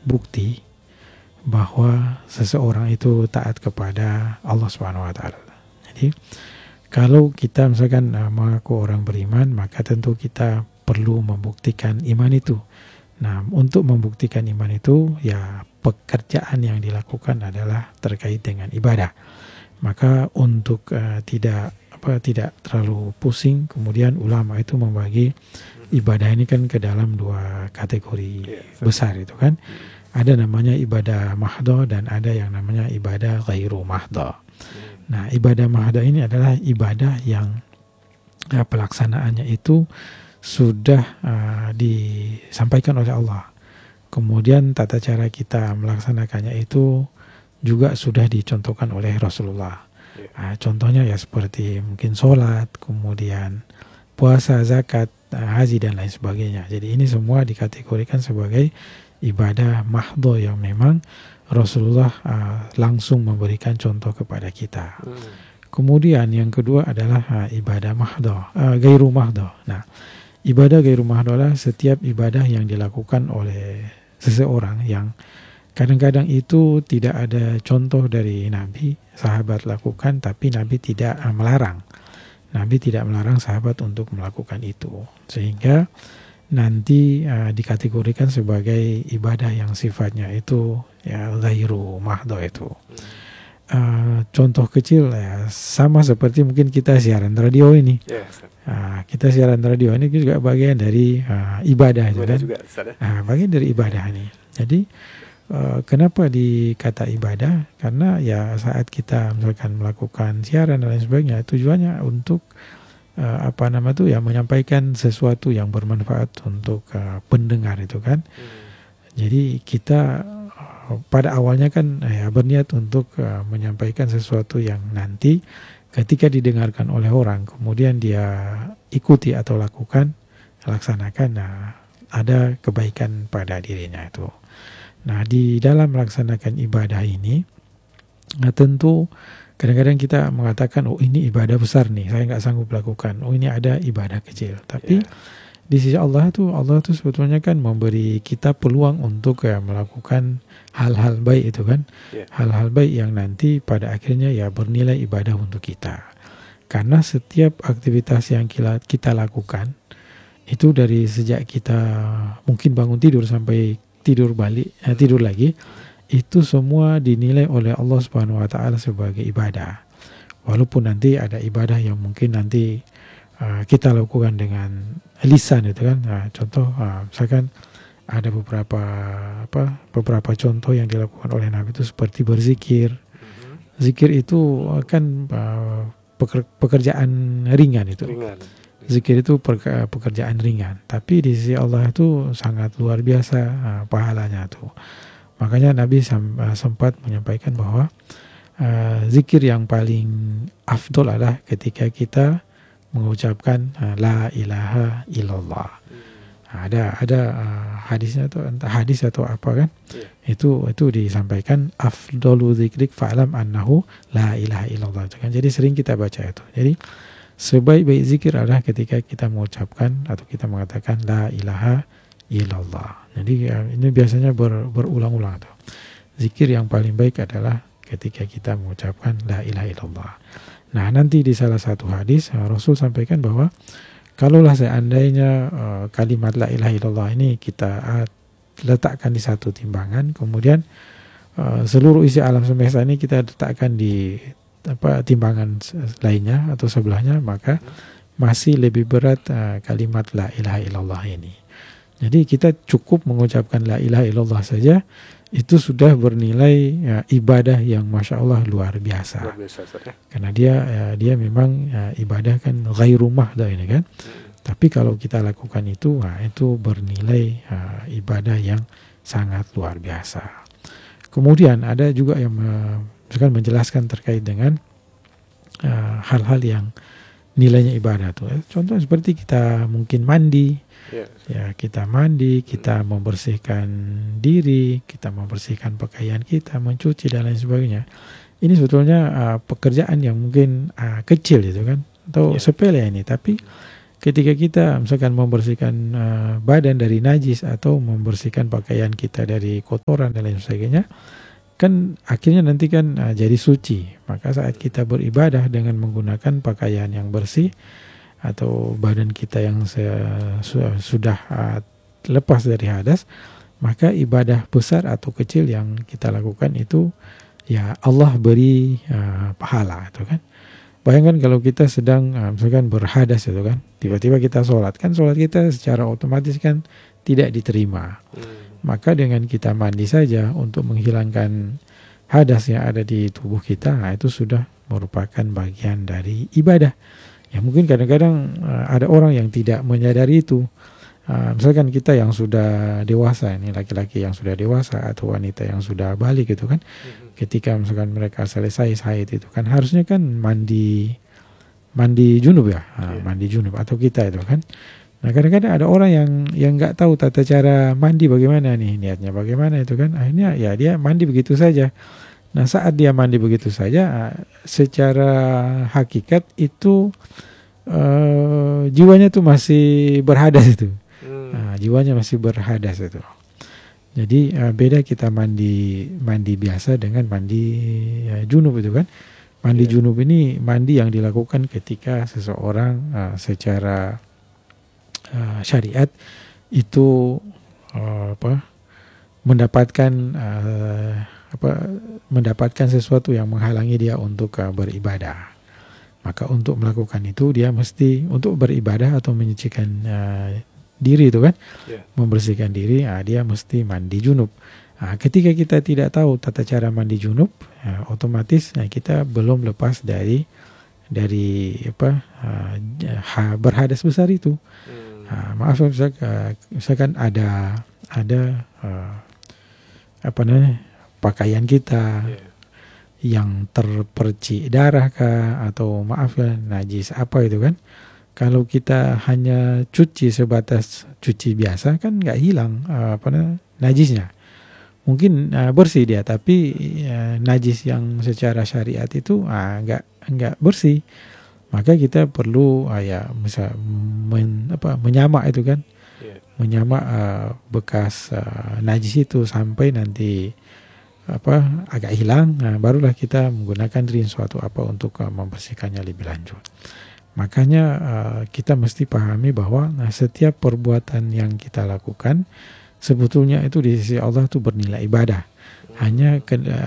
bukti bahwa seseorang itu taat kepada Allah Subhanahu wa taala. Jadi kalau kita misalkan mengaku orang beriman, maka tentu kita perlu membuktikan iman itu. Nah, untuk membuktikan iman itu, ya pekerjaan yang dilakukan adalah terkait dengan ibadah. Maka untuk tidak terlalu pusing, kemudian ulama itu membagi ibadah ini kan ke dalam dua kategori besar itu kan. Ada namanya ibadah mahdhah dan ada yang namanya ibadah ghairu mahdhah. Nah, ibadah mahdhah ini adalah ibadah yang pelaksanaannya itu sudah disampaikan oleh Allah. Kemudian tata cara kita melaksanakannya itu juga sudah dicontohkan oleh Rasulullah. Contohnya ya seperti mungkin sholat, kemudian puasa, zakat, haji dan lain sebagainya. Jadi ini semua dikategorikan sebagai ibadah mahdhah yang memang Rasulullah langsung memberikan contoh kepada kita. Kemudian yang kedua adalah ibadah mahdhah, ghairu mahdhah. Nah, ibadah ghairu mahdhah adalah setiap ibadah yang dilakukan oleh seseorang yang kadang-kadang itu tidak ada contoh dari Nabi, sahabat lakukan, tapi Nabi tidak melarang. Nabi tidak melarang sahabat untuk melakukan itu. Sehingga nanti dikategorikan sebagai ibadah yang sifatnya itu ya ghairu mahdhah itu. Contoh kecil ya sama seperti mungkin kita siaran radio ini. Kita siaran radio ini juga bagian dari ibadah kan? Juga, bagian dari ibadah ini. Jadi kenapa dikata ibadah? Karena ya saat kita misalkan melakukan siaran dan lain sebagainya, tujuannya untuk menyampaikan sesuatu yang bermanfaat untuk pendengar itu kan. Jadi kita pada awalnya kan berniat untuk menyampaikan sesuatu yang nanti ketika didengarkan oleh orang, kemudian dia ikuti atau laksanakan, ada kebaikan pada dirinya itu. Nah, di dalam melaksanakan ibadah ini, tentu kadang-kadang kita mengatakan, oh ini ibadah besar nih, saya nggak sanggup lakukan. Oh ini ada ibadah kecil. Tapi di sisi Allah tuh sebetulnya kan memberi kita peluang untuk melakukan hal-hal baik itu kan. Hal-hal baik yang nanti pada akhirnya ya bernilai ibadah untuk kita. Karena setiap aktivitas yang kita lakukan, itu dari sejak kita mungkin bangun tidur sampai tidur lagi, itu semua dinilai oleh Allah Subhanahu wa taala sebagai ibadah. Walaupun nanti ada ibadah yang mungkin nanti kita lakukan dengan lisan itu kan. Contoh misalkan ada beberapa contoh yang dilakukan oleh Nabi itu seperti berzikir. Zikir itu kan pekerjaan ringan itu. Zikir itu pekerjaan ringan, tapi di sisi Allah itu sangat luar biasa pahalanya tuh. Makanya Nabi sempat menyampaikan bahwa zikir yang paling afdol adalah ketika kita mengucapkan la ilaha illallah. Ada hadisnya tuh, entah hadis atau apa kan? Itu disampaikan afdalu dzikrik fa'lam annahu la ilaha illallah. Kan jadi sering kita baca itu. Jadi sebaik-baik zikir adalah ketika kita mengucapkan atau kita mengatakan la ilaha illallah. Jadi ini biasanya berulang-ulang tuh. Zikir yang paling baik adalah ketika kita mengucapkan la ilaha illallah. Nah, nanti di salah satu hadis Rasul sampaikan bahwa kalaulah seandainya kalimat la ilaha illallah ini kita letakkan di satu timbangan, kemudian seluruh isi alam semesta ini kita letakkan di timbangan lainnya atau sebelahnya, maka masih lebih berat kalimat la ilaha illallah ini. Jadi kita cukup mengucapkan la ilaha illallah saja, itu sudah bernilai ibadah yang Masya Allah luar biasa. Karena dia memang ibadah kan ghairu mahdhah ini kan. Tapi kalau kita lakukan itu bernilai ibadah yang sangat luar biasa. Kemudian ada juga yang menjelaskan terkait dengan hal-hal yang nilainya ibadah tuh. Contoh seperti kita mungkin mandi, kita mandi, kita membersihkan diri, kita membersihkan pakaian kita, mencuci dan lain sebagainya. Ini sebetulnya pekerjaan yang mungkin kecil gitu kan, atau sepele ini, tapi ketika kita misalkan membersihkan badan dari najis atau membersihkan pakaian kita dari kotoran dan lain sebagainya, kan akhirnya nanti kan jadi suci. Maka saat kita beribadah dengan menggunakan pakaian yang bersih atau badan kita yang sudah lepas dari hadas, maka ibadah besar atau kecil yang kita lakukan itu ya Allah beri pahala itu kan. Bayangkan kalau kita sedang misalkan berhadas itu kan, tiba-tiba kita sholat, kan sholat kita secara otomatis kan tidak diterima. Maka dengan kita mandi saja untuk menghilangkan hadas yang ada di tubuh kita, nah itu sudah merupakan bagian dari ibadah. Ya mungkin kadang-kadang ada orang yang tidak menyadari itu. Misalkan kita yang sudah dewasa, ini laki-laki yang sudah dewasa atau wanita yang sudah balik gitu kan, ketika misalkan mereka selesai haid itu kan harusnya kan mandi junub ya, mandi junub atau kita itu kan. Nah kadang-kadang ada orang yang nggak tahu tata cara mandi bagaimana nih, niatnya bagaimana itu kan, akhirnya ya dia mandi begitu saja. Nah saat dia mandi begitu saja, secara hakikat itu jiwanya tuh masih berhadas itu. Nah, jiwanya masih berhadas itu. Jadi beda kita mandi biasa dengan mandi junub itu kan. Mandi junub ini mandi yang dilakukan ketika seseorang secara syariat itu mendapatkan sesuatu yang menghalangi dia untuk beribadah. Maka untuk melakukan itu dia mesti untuk beribadah atau menyucikan diri itu kan, membersihkan diri, dia mesti mandi junub. Ketika kita tidak tahu tata cara mandi junub, otomatis kita belum lepas dari berhadas besar itu. Maaf misalkan ada pakaian kita yang terpercik darah kah, atau maaf ya najis apa itu kan. Kalau kita hanya cuci sebatas cuci biasa kan nggak hilang najisnya. Mungkin bersih dia, tapi najis yang secara syariat itu nggak bersih. Maka kita perlu menyamak itu kan, menyamak bekas najis itu sampai nanti agak hilang. Barulah kita menggunakan rinso atau untuk membersihkannya lebih lanjut. Makanya kita mesti pahami bahwa setiap perbuatan yang kita lakukan sebetulnya itu di sisi Allah itu bernilai ibadah. Hanya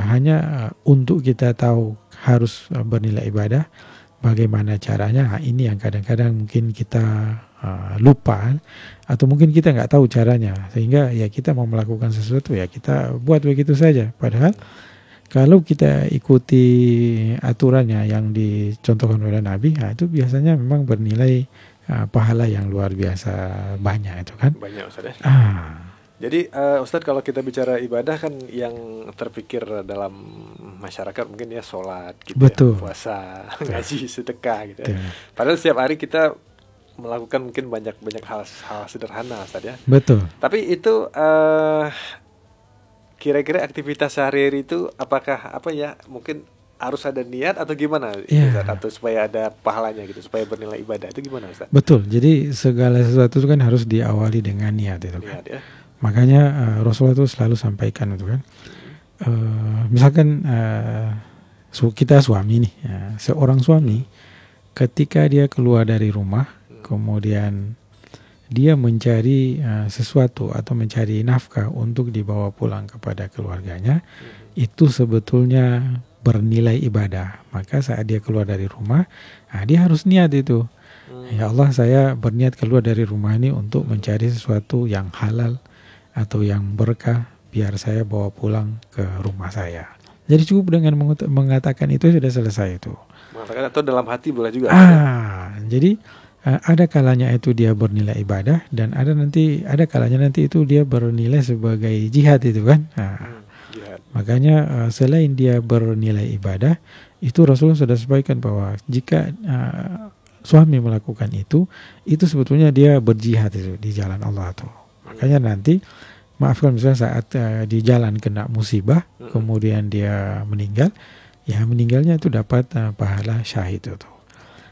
untuk kita tahu harus bernilai ibadah, bagaimana caranya, ini yang kadang-kadang mungkin kita lupa, atau mungkin kita nggak tahu caranya, sehingga ya kita mau melakukan sesuatu ya kita buat begitu saja. Padahal kalau kita ikuti aturannya yang dicontohkan oleh Nabi, itu biasanya memang bernilai pahala yang luar biasa banyak itu kan. Banyak Ustaz ya. Jadi Ustaz, kalau kita bicara ibadah kan yang terpikir dalam masyarakat mungkin ya sholat gitu. Betul. Ya, puasa, ngaji, sedekah gitu ya. Padahal setiap hari kita melakukan mungkin banyak hal sederhana Ustaz ya. Betul. Tapi itu kira-kira aktivitas sehari-hari itu apakah mungkin harus ada niat atau gimana Ustaz, atau supaya ada pahalanya gitu, supaya bernilai ibadah itu gimana Ustaz? Betul. Jadi segala sesuatu itu kan harus diawali dengan niat itu kan. Niat, ya. Makanya Rasulullah itu selalu sampaikan itu kan. Misalkan kita suami nih, seorang suami ketika dia keluar dari rumah, kemudian dia mencari sesuatu atau mencari nafkah untuk dibawa pulang kepada keluarganya, itu sebetulnya bernilai ibadah. Maka saat dia keluar dari rumah, dia harus niat itu. Ya Allah, saya berniat keluar dari rumah ini untuk mencari sesuatu yang halal atau yang berkah, biar saya bawa pulang ke rumah saya. Jadi cukup dengan mengatakan itu sudah selesai itu. Mengatakan atau dalam hati boleh juga. Jadi ada kalanya itu dia bernilai ibadah, dan ada kalanya nanti itu dia bernilai sebagai jihad itu kan. Jihad. Makanya selain dia bernilai ibadah, itu Rasulullah sudah sampaikan bahwa jika suami melakukan itu sebetulnya dia berjihad itu di jalan Allah tuh. Makanya nanti maafkan misalnya saat di jalan kena musibah, kemudian dia meninggal, ya meninggalnya itu dapat pahala syahid itu.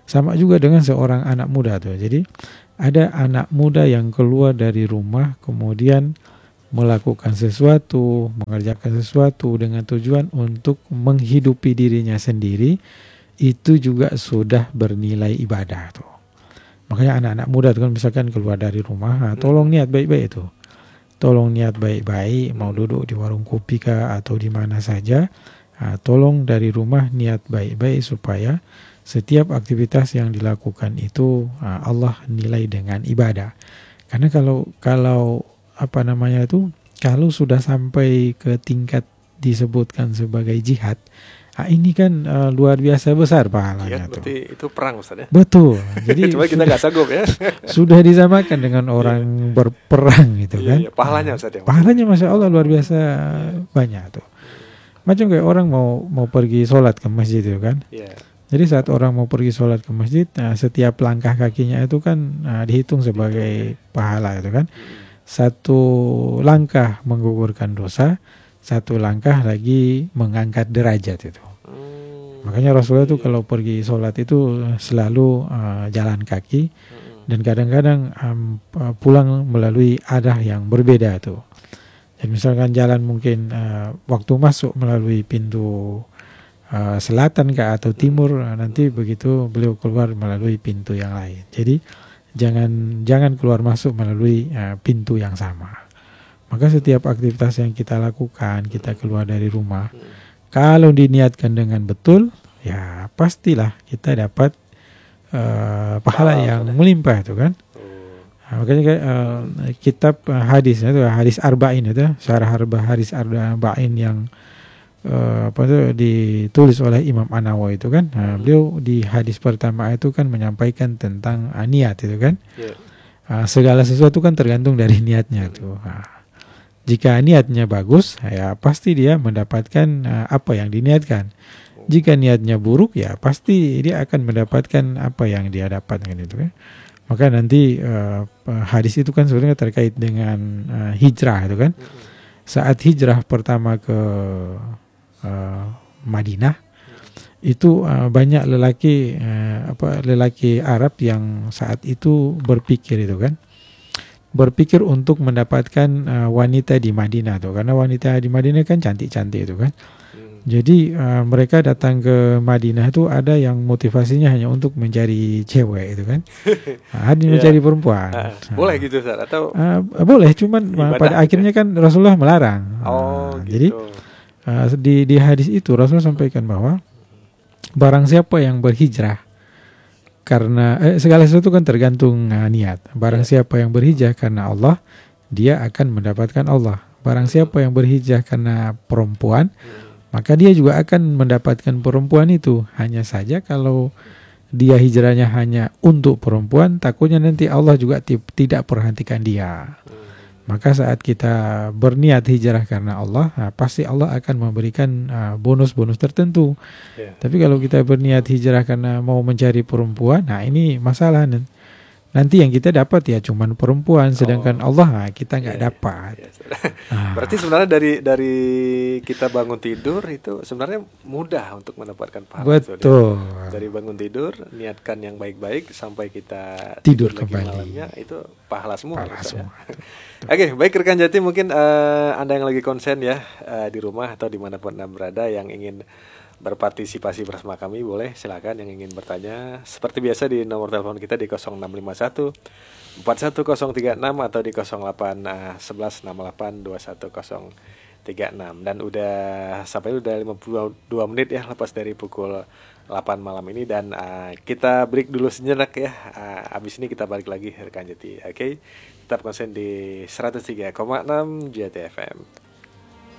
Sama juga dengan seorang anak muda tuh. Jadi ada anak muda yang keluar dari rumah kemudian melakukan sesuatu, mengerjakan sesuatu dengan tujuan untuk menghidupi dirinya sendiri, itu juga sudah bernilai ibadah tuh. Makanya anak-anak muda tuh kan misalkan keluar dari rumah, tolong niat baik-baik itu. Tolong niat baik-baik, mau duduk di warung kopi kah atau di mana saja, tolong dari rumah niat baik-baik supaya setiap aktivitas yang dilakukan itu Allah nilai dengan ibadah. Karena kalau kalau sudah sampai ke tingkat disebutkan sebagai jihad, ini kan luar biasa besar pahalanya. Jihad berarti itu perang, Ustaz ya? Betul. Jadi cuma kita nggak sanggup ya. Sudah disamakan dengan orang berperang gitu kan. Iya, pahalanya Ustaz ya. Pahalanya Masya Allah luar biasa banyak tuh. Macam kayak orang mau pergi sholat ke masjid itu kan. Iya. Jadi saat orang mau pergi sholat ke masjid, setiap langkah kakinya itu kan dihitung sebagai pahala itu kan. Satu langkah menggugurkan dosa, satu langkah lagi mengangkat derajat itu. Makanya Rasulullah itu kalau pergi sholat itu selalu jalan kaki, dan kadang-kadang pulang melalui arah yang berbeda tuh. Jadi misalkan jalan mungkin waktu masuk melalui pintu selatan kah atau timur, nanti begitu beliau keluar melalui pintu yang lain. Jadi jangan keluar masuk melalui pintu yang sama. Maka setiap aktivitas yang kita lakukan, kita keluar dari rumah, kalau diniatkan dengan betul, ya pastilah kita dapat pahala yang melimpah itu kan. Makanya kitab hadis itu hadis arba'in itu, syarah hadis arba'in yang ditulis oleh Imam An-Nawawi itu kan. Beliau di hadis pertama itu kan menyampaikan tentang niat itu kan. Segala sesuatu kan tergantung dari niatnya tuh. Jika niatnya bagus, ya pasti dia mendapatkan apa yang diniatkan. Jika niatnya buruk, ya pasti dia akan mendapatkan apa yang dia dapatkan itu kan. Maka nanti hadis itu kan sebenarnya terkait dengan hijrah itu kan. Saat hijrah pertama ke Madinah, itu banyak lelaki Arab yang saat itu berpikir itu kan. Berpikir untuk mendapatkan wanita di Madinah tuh, karena wanita di Madinah kan cantik-cantik itu kan. Jadi mereka datang ke Madinah itu ada yang motivasinya hanya untuk mencari cewek itu kan, hanya mencari perempuan. Boleh gitu Ustaz atau? Boleh, cuman pada akhirnya kan Rasulullah melarang. Gitu. Jadi di hadis itu Rasulullah sampaikan bahwa barang siapa yang berhijrah karena segala sesuatu kan tergantung niat. Barang siapa yang berhijrah karena Allah, dia akan mendapatkan Allah. Barang siapa yang berhijrah karena perempuan, maka dia juga akan mendapatkan perempuan itu. Hanya saja kalau dia hijrahnya hanya untuk perempuan, takutnya nanti Allah juga tidak perhatikan dia. Maka saat kita berniat hijrah karena Allah, pasti Allah akan memberikan bonus-bonus tertentu. Tapi kalau kita berniat hijrah karena mau mencari perempuan, ini masalah. Nanti yang kita dapat ya cuman perempuan, sedangkan Allah kita nggak dapat. Berarti sebenarnya dari kita bangun tidur itu sebenarnya mudah untuk mendapatkan pahala. Betul. Dari bangun tidur, niatkan yang baik-baik sampai kita tidur lagi kembali. Malamnya itu pahala semua. Oke, baik rekan Jati, mungkin Anda yang lagi konsen ya di rumah atau dimanapun Anda berada yang ingin berpartisipasi bersama kami, boleh silakan yang ingin bertanya seperti biasa di nomor telepon kita di 0651 41036 atau di 08 11 68 21036. Dan udah 52 menit ya lepas dari pukul 8 malam ini, dan kita break dulu sejenak ya. Abis ini kita balik lagi rekan Jati. Oke, tetap konsen di 103,6 Jati FM.